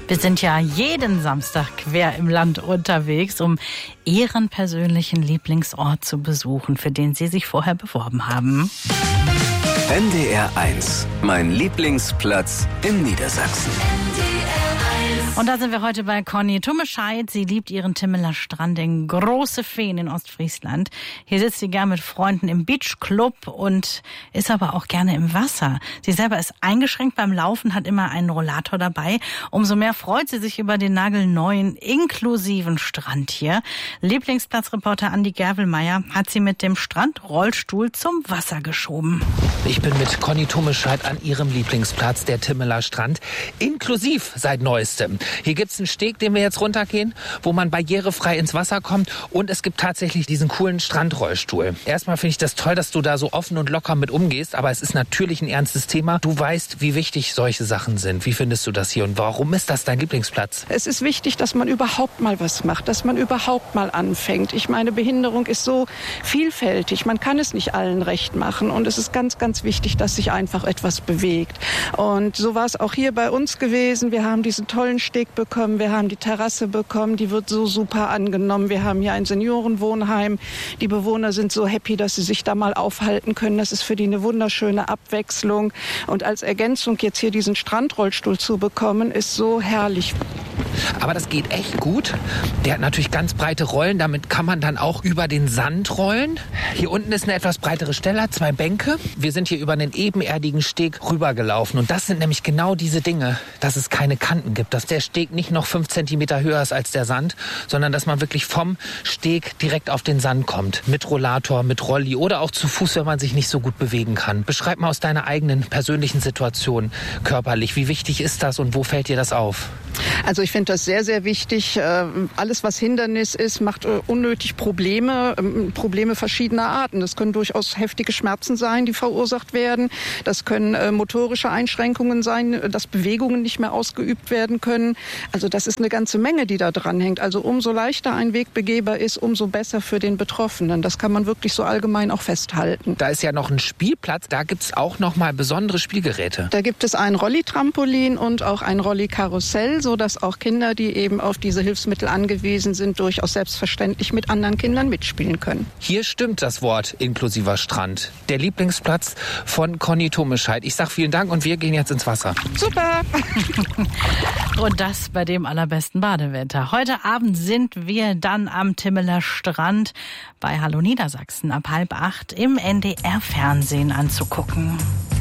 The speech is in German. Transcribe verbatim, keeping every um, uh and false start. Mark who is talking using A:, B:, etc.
A: Wir sind ja jeden Samstag quer im Land unterwegs, um Ihren persönlichen Lieblingsort zu besuchen, für den Sie sich vorher beworben haben.
B: N D R eins, mein Lieblingsplatz in Niedersachsen.
A: Und da sind wir heute bei Conny Tummescheid. Sie liebt ihren Timmeler Strand in Große Feen in Ostfriesland. Hier sitzt sie gern mit Freunden im Beachclub und ist aber auch gerne im Wasser. Sie selber ist eingeschränkt beim Laufen, hat immer einen Rollator dabei. Umso mehr freut sie sich über den nagelneuen, inklusiven Strand hier. Lieblingsplatzreporter Andi Gervelmeier hat sie mit dem Strandrollstuhl zum Wasser geschoben.
C: Ich bin mit Conny Tummescheid an ihrem Lieblingsplatz, der Timmeler Strand, inklusiv seit Neuestem. Hier gibt's einen Steg, den wir jetzt runtergehen, wo man barrierefrei ins Wasser kommt, und es gibt tatsächlich diesen coolen Strandrollstuhl. Erstmal finde ich das toll, dass du da so offen und locker mit umgehst, aber es ist natürlich ein ernstes Thema. Du weißt, wie wichtig solche Sachen sind. Wie findest du das hier und warum ist das dein Lieblingsplatz?
D: Es ist wichtig, dass man überhaupt mal was macht, dass man überhaupt mal anfängt. Ich meine, Behinderung ist so vielfältig, man kann es nicht allen recht machen, und es ist ganz, ganz wichtig, dass sich einfach etwas bewegt. Und so war es auch hier bei uns gewesen. Wir haben diesen tollen Steg bekommen, wir haben die Terrasse bekommen, die wird so super angenommen. Wir haben hier ein Seniorenwohnheim. Die Bewohner sind so happy, dass sie sich da mal aufhalten können. Das ist für die eine wunderschöne Abwechslung. Und als Ergänzung jetzt hier diesen Strandrollstuhl zu bekommen, ist so herrlich.
C: Aber das geht echt gut. Der hat natürlich ganz breite Rollen, damit kann man dann auch über den Sand rollen. Hier unten ist eine etwas breitere Stelle, zwei Bänke. Wir sind hier über einen ebenerdigen Steg rübergelaufen, und das sind nämlich genau diese Dinge, dass es keine Kanten gibt, dass der Steg nicht noch fünf Zentimeter höher ist als der Sand, sondern dass man wirklich vom Steg direkt auf den Sand kommt. Mit Rollator, mit Rolli oder auch zu Fuß, wenn man sich nicht so gut bewegen kann. Beschreib mal aus deiner eigenen persönlichen Situation körperlich. Wie wichtig ist das und wo fällt dir das auf?
D: Also ich finde das sehr, sehr wichtig. Alles, was Hindernis ist, macht unnötig Probleme, Probleme verschiedener Arten. Das können durchaus heftige Schmerzen sein, die verursacht werden. Das können motorische Einschränkungen sein, dass Bewegungen nicht mehr ausgeübt werden können. Also das ist eine ganze Menge, die da dran hängt. Also umso leichter ein Weg begehbar ist, umso besser für den Betroffenen. Das kann man wirklich so allgemein auch festhalten.
C: Da ist ja noch ein Spielplatz, da gibt's auch noch mal besondere Spielgeräte.
D: Da gibt es ein Rolli-Trampolin und auch ein Rolli-Karussell, so dass auch Kinder, die eben auf diese Hilfsmittel angewiesen sind, durchaus selbstverständlich mit anderen Kindern mitspielen können.
C: Hier stimmt das Wort inklusiver Strand. Der Lieblingsplatz von Conny Tummescheid. Ich sag vielen Dank und wir gehen jetzt ins Wasser.
D: Super!
A: Und das bei dem allerbesten Badewetter. Heute Abend sind wir dann am Timmeler Strand bei Hallo Niedersachsen ab halb acht im N D R-Fernsehen anzugucken.